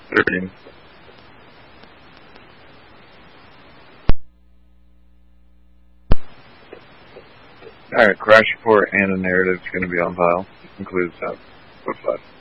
13. Alright, crash report and a narrative is going to be on file. Includes that. 5.